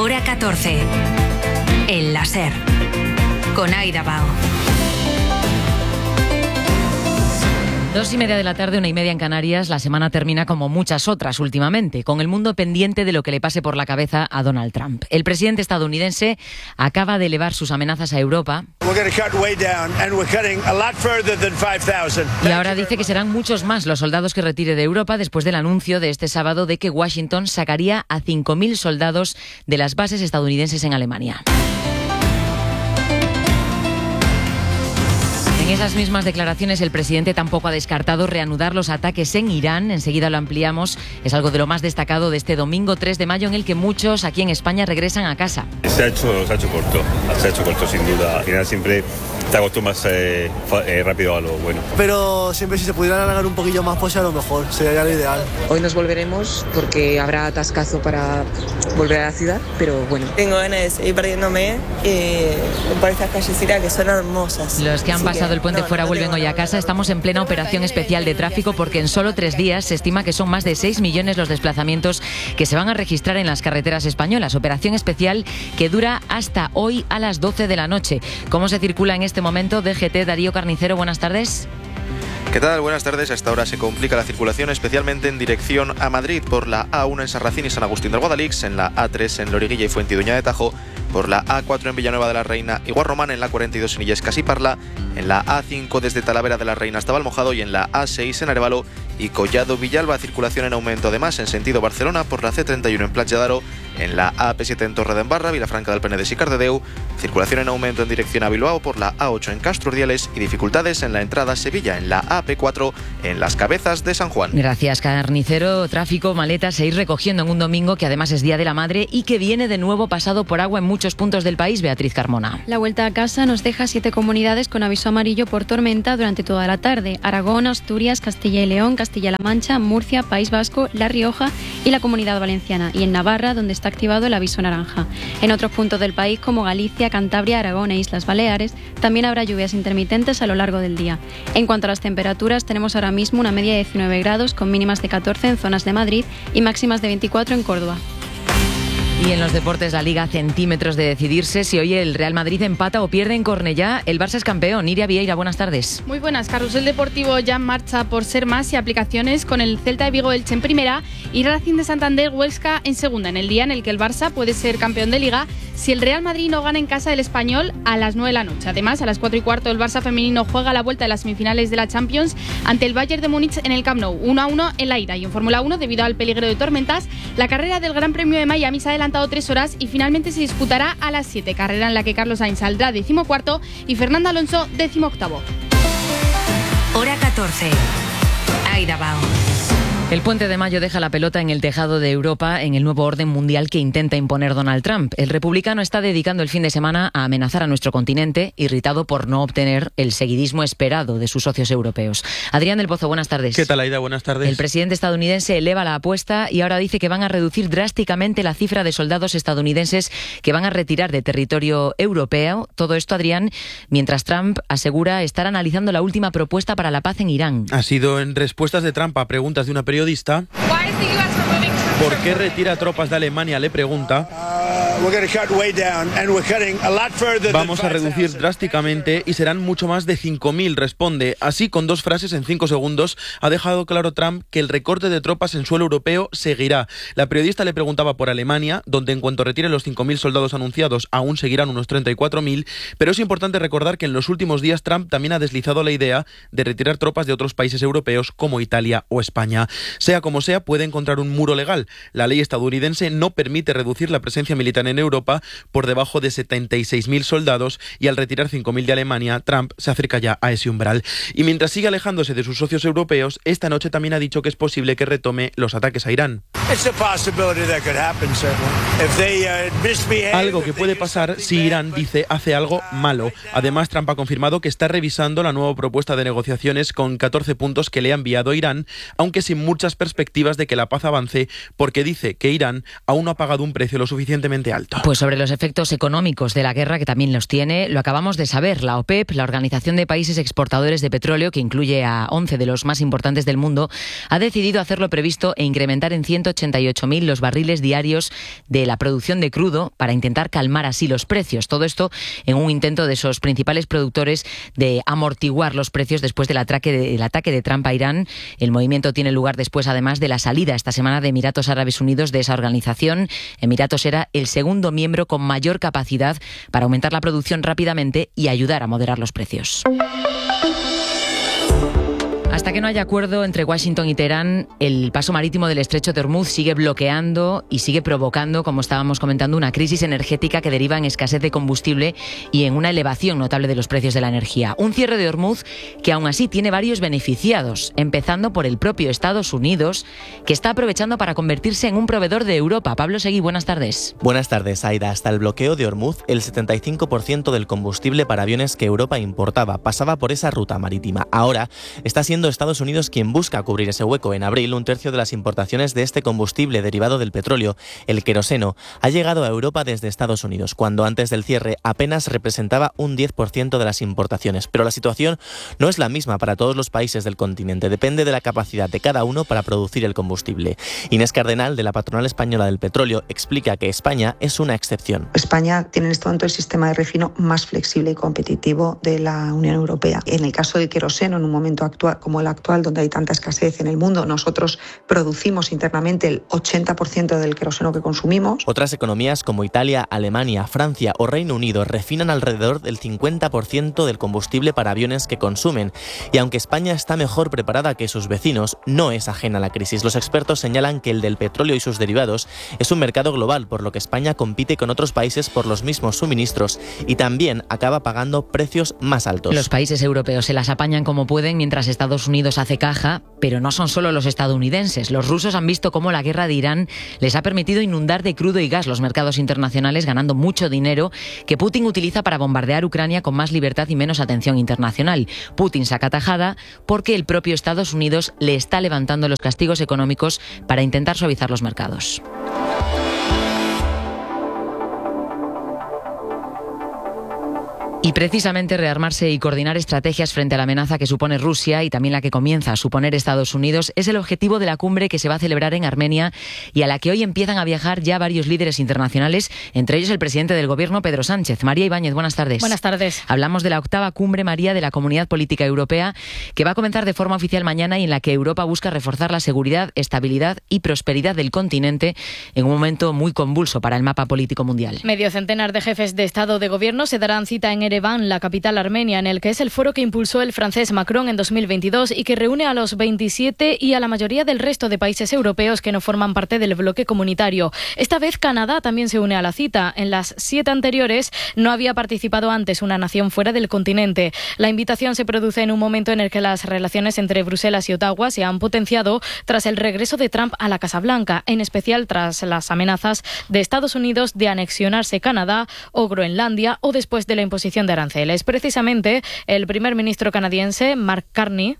Hora 14. El láser. Con Aida Bao. 2:30 de la tarde, 1:30 en Canarias. La semana termina como muchas otras últimamente, con el mundo pendiente de lo que le pase por la cabeza a Donald Trump. El presidente estadounidense acaba de elevar sus amenazas a Europa y ahora dice que serán muchos más los soldados que retire de Europa después del anuncio de este sábado de que Washington sacaría a 5.000 soldados de las bases estadounidenses en Alemania. En esas mismas declaraciones, el presidente tampoco ha descartado reanudar los ataques en Irán. Enseguida lo ampliamos. Es algo de lo más destacado de este domingo 3 de mayo en el que muchos aquí en España regresan a casa. Se ha hecho corto sin duda. Al final siempre te acostumbras rápido a lo bueno. Pero siempre si se pudiera alargar un poquillo más, pues a lo mejor, sería lo ideal. Hoy nos volveremos porque habrá atascazo para volver a la ciudad, pero bueno. Tengo ganas de seguir perdiéndome por estas callecitas que son hermosas. Los que han pasado el puente fuera vuelven hoy a casa. Estamos en plena operación especial de tráfico porque en solo 3 días se estima que son más de 6 millones los desplazamientos que se van a registrar en las carreteras españolas. Operación especial que dura hasta hoy a las 12 de la noche. ¿Cómo se circula en este momento? DGT, Darío Carnicero, buenas tardes. ¿Qué tal? Buenas tardes. Hasta ahora se complica la circulación, especialmente en dirección a Madrid, por la A1 en Sarracín y San Agustín del Guadalix, en la A3 en Loriguilla y Fuentidueña de Tajo, por la A4 en Villanueva de la Reina y Guarromán, en la 42 en Illescas y Parla, en la A5 desde Talavera de la Reina hasta Valmojado y en la A6 en Arévalo y Collado Villalba. Circulación en aumento además en sentido Barcelona por la C31 en Platja d'Aro, en la AP7 en Torredembarra, Vilafranca del Penedès y Cardedeu. Circulación en aumento en dirección a Bilbao por la A8 en Castro Urdiales y dificultades en la entrada a Sevilla en la AP4 en Las Cabezas de San Juan. Gracias, Carnicero. Tráfico, maletas e ir recogiendo en un domingo que además es Día de la Madre y que viene de nuevo pasado por agua en muchos puntos del país. Beatriz Carmona. La vuelta a casa nos deja 7 comunidades con aviso amarillo por tormenta durante toda la tarde: Aragón, Asturias, Castilla y León, Castilla-La Mancha, Murcia, País Vasco, La Rioja y la Comunidad Valenciana, y en Navarra, donde está activado el aviso naranja. En otros puntos del país como Galicia, Cantabria, Aragón e Islas Baleares también habrá lluvias intermitentes a lo largo del día. En cuanto a las temperaturas, tenemos ahora mismo una media de 19 grados con mínimas de 14 en zonas de Madrid y máximas de 24 en Córdoba. Y en los deportes, la Liga a centímetros de decidirse si hoy el Real Madrid empata o pierde en Cornellá. El Barça es campeón. Iria Vieira, buenas tardes. Muy buenas, Carrusel Deportivo ya en marcha por ser más y aplicaciones con el Celta de Vigo Elche en primera y Racing de Santander Huesca en segunda, en el día en el que el Barça puede ser campeón de Liga si el Real Madrid no gana en casa del Español a las 9 de la noche. Además, a las 4:15 el Barça femenino juega la vuelta de las semifinales de la Champions ante el Bayern de Múnich en el Camp Nou, 1-1 en la ida. Y en Fórmula 1, debido al peligro de tormentas, la carrera del Gran Premio de Miami se ha adelantado 3 horas y finalmente se disputará a las 7, carrera en la que Carlos Sainz saldrá 14º y Fernando Alonso 18º. Hora 14. Aida Bao. El puente de mayo deja la pelota en el tejado de Europa en el nuevo orden mundial que intenta imponer Donald Trump. El republicano está dedicando el fin de semana a amenazar a nuestro continente, irritado por no obtener el seguidismo esperado de sus socios europeos. Adrián del Pozo, buenas tardes. ¿Qué tal, Aida? Buenas tardes. El presidente estadounidense eleva la apuesta y ahora dice que van a reducir drásticamente la cifra de soldados estadounidenses que van a retirar de territorio europeo. Todo esto, Adrián, mientras Trump asegura estar analizando la última propuesta para la paz en Irán. Ha sido en respuestas de Trump a preguntas de una periodista. ¿Por qué retira tropas de Alemania? Le pregunta. Vamos a reducir drásticamente y serán mucho más de 5.000, responde. Así, con 2 frases en 5 segundos, ha dejado claro Trump que el recorte de tropas en suelo europeo seguirá. La periodista le preguntaba por Alemania, donde en cuanto retire los 5.000 soldados anunciados, aún seguirán unos 34.000, pero es importante recordar que en los últimos días Trump también ha deslizado la idea de retirar tropas de otros países europeos como Italia o España. Sea como sea, puede encontrar un muro legal. La ley estadounidense no permite reducir la presencia militar en Europa por debajo de 76.000 soldados y al retirar 5.000 de Alemania, Trump se acerca ya a ese umbral. Y mientras sigue alejándose de sus socios europeos, esta noche también ha dicho que es posible que retome los ataques a Irán. Algo que puede pasar si Irán, dice, hace algo malo. Además, Trump ha confirmado que está revisando la nueva propuesta de negociaciones con 14 puntos que le ha enviado Irán, aunque sin muchas perspectivas de que la paz avance porque dice que Irán aún no ha pagado un precio lo suficientemente alto. Pues sobre los efectos económicos de la guerra, que también los tiene, lo acabamos de saber. La OPEP, la Organización de Países Exportadores de Petróleo, que incluye a 11 de los más importantes del mundo, ha decidido hacer lo previsto e incrementar en 188.000 los barriles diarios de la producción de crudo para intentar calmar así los precios. Todo esto en un intento de esos principales productores de amortiguar los precios después del ataque de Trump a Irán. El movimiento tiene lugar después, además, de la salida esta semana de Emiratos Árabes Unidos de esa organización. Emiratos era el segundo miembro con mayor capacidad para aumentar la producción rápidamente y ayudar a moderar los precios. Hasta que no haya acuerdo entre Washington y Teherán, el paso marítimo del estrecho de Hormuz sigue bloqueando y sigue provocando, como estábamos comentando, una crisis energética que deriva en escasez de combustible y en una elevación notable de los precios de la energía. Un cierre de Hormuz que aún así tiene varios beneficiados, empezando por el propio Estados Unidos, que está aprovechando para convertirse en un proveedor de Europa. Pablo Seguí, buenas tardes. Buenas tardes, Aida. Hasta el bloqueo de Hormuz, el 75% del combustible para aviones que Europa importaba pasaba por esa ruta marítima. Ahora está siendo Estados Unidos quien busca cubrir ese hueco. En abril, un tercio de las importaciones de este combustible derivado del petróleo, el queroseno, ha llegado a Europa desde Estados Unidos, cuando antes del cierre apenas representaba un 10% de las importaciones. Pero la situación no es la misma para todos los países del continente. Depende de la capacidad de cada uno para producir el combustible. Inés Cardenal, de la Patronal Española del Petróleo, explica que España es una excepción. España tiene en este momento el sistema de refino más flexible y competitivo de la Unión Europea. En el caso del queroseno, en un momento actual como el actual, donde hay tanta escasez en el mundo, nosotros producimos internamente el 80% del queroseno que consumimos. Otras economías como Italia, Alemania, Francia o Reino Unido refinan alrededor del 50% del combustible para aviones que consumen. Y aunque España está mejor preparada que sus vecinos, no es ajena a la crisis. Los expertos señalan que el del petróleo y sus derivados es un mercado global, por lo que España compite con otros países por los mismos suministros y también acaba pagando precios más altos. Los países europeos se las apañan como pueden mientras Estados Unidos hace caja, pero no son solo los estadounidenses. Los rusos han visto cómo la guerra de Irán les ha permitido inundar de crudo y gas los mercados internacionales, ganando mucho dinero que Putin utiliza para bombardear Ucrania con más libertad y menos atención internacional. Putin saca tajada porque el propio Estados Unidos le está levantando los castigos económicos para intentar suavizar los mercados. Y precisamente rearmarse y coordinar estrategias frente a la amenaza que supone Rusia y también la que comienza a suponer Estados Unidos es el objetivo de la cumbre que se va a celebrar en Armenia y a la que hoy empiezan a viajar ya varios líderes internacionales, entre ellos el presidente del gobierno, Pedro Sánchez. María Ibáñez, buenas tardes. Buenas tardes. Hablamos de la octava cumbre, María, de la Comunidad Política Europea, que va a comenzar de forma oficial mañana y en la que Europa busca reforzar la seguridad, estabilidad y prosperidad del continente en un momento muy convulso para el mapa político mundial. Medio centenar de jefes de Estado o de Gobierno se darán cita en Ereván, la capital armenia, en el que es el foro que impulsó el francés Macron en 2022 y que reúne a los 27 y a la mayoría del resto de países europeos que no forman parte del bloque comunitario. Esta vez Canadá también se une a la cita. En las 7 anteriores no había participado antes una nación fuera del continente. La invitación se produce en un momento en el que las relaciones entre Bruselas y Ottawa se han potenciado tras el regreso de Trump a la Casa Blanca, en especial tras las amenazas de Estados Unidos de anexionarse Canadá o Groenlandia o después de la imposición de aranceles. Precisamente el primer ministro canadiense, Mark Carney,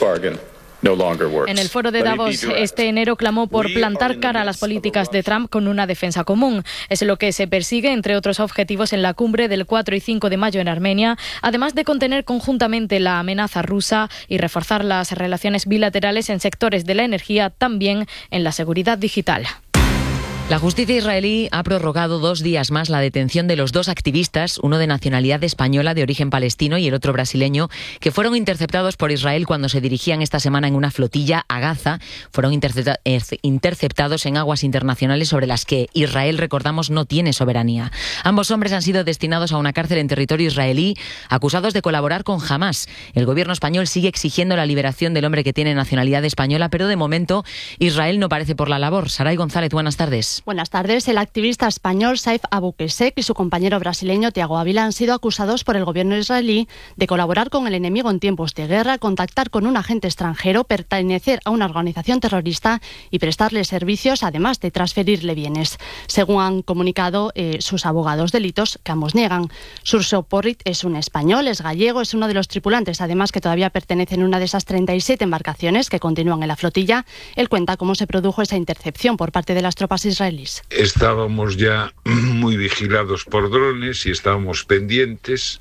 en el foro de Davos este enero clamó por plantar cara a las políticas de Trump con una defensa común. Es lo que se persigue, entre otros objetivos, en la cumbre del 4 y 5 de mayo en Armenia, además de contener conjuntamente la amenaza rusa y reforzar las relaciones bilaterales en sectores de la energía, también en la seguridad digital. La justicia israelí ha prorrogado 2 días más la detención de los 2 activistas, uno de nacionalidad española de origen palestino y el otro brasileño, que fueron interceptados por Israel cuando se dirigían esta semana en una flotilla a Gaza. Fueron interceptados en aguas internacionales sobre las que Israel, recordamos, no tiene soberanía. Ambos hombres han sido destinados a una cárcel en territorio israelí, acusados de colaborar con Hamás. El gobierno español sigue exigiendo la liberación del hombre que tiene nacionalidad española, pero de momento Israel no parece por la labor. Saray González, buenas tardes. tardes. Buenas tardes. El activista español Saif Abouqessek y su compañero brasileño Thiago Ávila han sido acusados por el gobierno israelí de colaborar con el enemigo en tiempos de guerra, contactar con un agente extranjero, pertenecer a una organización terrorista y prestarle servicios, además de transferirle bienes. Según han comunicado sus abogados, delitos que ambos niegan. Xurxo Porrit es un español, es gallego, es uno de los tripulantes, además que todavía pertenece en una de esas 37 embarcaciones que continúan en la flotilla. Él cuenta cómo se produjo esa intercepción por parte de las tropas israelíes. Estábamos ya muy vigilados por drones y estábamos pendientes,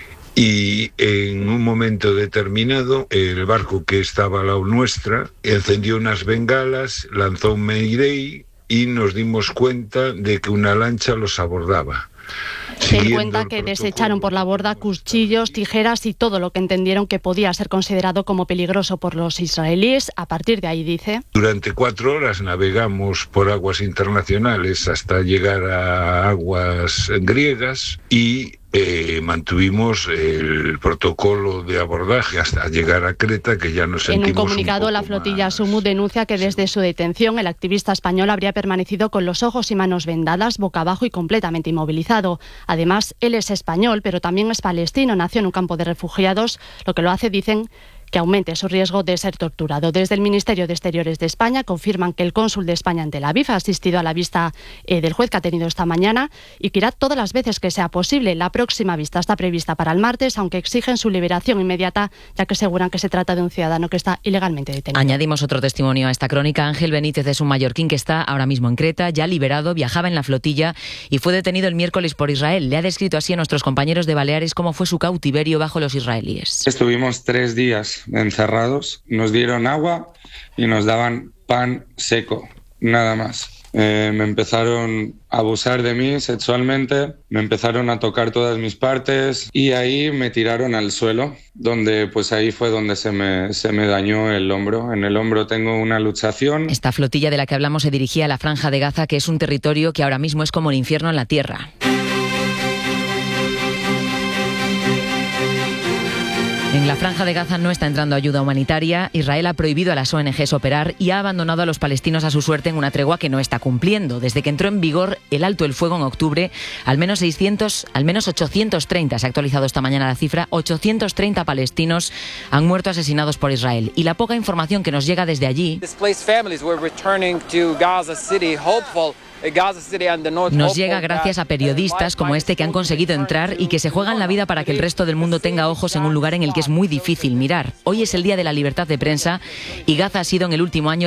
y en un momento determinado el barco que estaba al lado nuestra encendió unas bengalas, lanzó un mayday y nos dimos cuenta de que una lancha los abordaba. Él cuenta que desecharon por la borda cuchillos, tijeras y todo lo que entendieron que podía ser considerado como peligroso por los israelíes. A partir de ahí, dice, durante 4 horas navegamos por aguas internacionales hasta llegar a aguas griegas y mantuvimos el protocolo de abordaje hasta llegar a Creta, que ya nos sentimos. En un comunicado, la flotilla Sumu denuncia que desde su detención el activista español habría permanecido con los ojos y manos vendadas, boca abajo y completamente inmovilizado. Además, él es español, pero también es palestino, nació en un campo de refugiados, lo que lo hace, dicen, que aumente su riesgo de ser torturado. Desde el Ministerio de Exteriores de España confirman que el cónsul de España en Tel Aviv ha asistido a la vista del juez que ha tenido esta mañana y que irá todas las veces que sea posible. La próxima vista está prevista para el martes, aunque exigen su liberación inmediata, ya que aseguran que se trata de un ciudadano que está ilegalmente detenido. Añadimos otro testimonio a esta crónica. Ángel Benítez es un mallorquín que está ahora mismo en Creta, ya liberado, viajaba en la flotilla y fue detenido el miércoles por Israel. Le ha descrito así a nuestros compañeros de Baleares cómo fue su cautiverio bajo los israelíes. Estuvimos 3 días encerrados, nos dieron agua y nos daban pan seco, nada más. Me empezaron a abusar de mí sexualmente, me empezaron a tocar todas mis partes y ahí me tiraron al suelo, donde pues ahí fue donde se me dañó el hombro. En el hombro tengo una luxación. Esta flotilla de la que hablamos se dirigía a la Franja de Gaza, que es un territorio que ahora mismo es como el infierno en la tierra. En la Franja de Gaza no está entrando ayuda humanitaria. Israel ha prohibido a las ONGs operar y ha abandonado a los palestinos a su suerte en una tregua que no está cumpliendo. Desde que entró en vigor el alto el fuego en octubre, al menos 830, se ha actualizado esta mañana la cifra, 830 palestinos han muerto asesinados por Israel. Y la poca información que nos llega desde allí nos llega gracias a periodistas como este que han conseguido entrar y que se juegan la vida para que el resto del mundo tenga ojos en un lugar en el que es muy difícil mirar. Hoy es el Día de la Libertad de Prensa y Gaza ha sido en el último año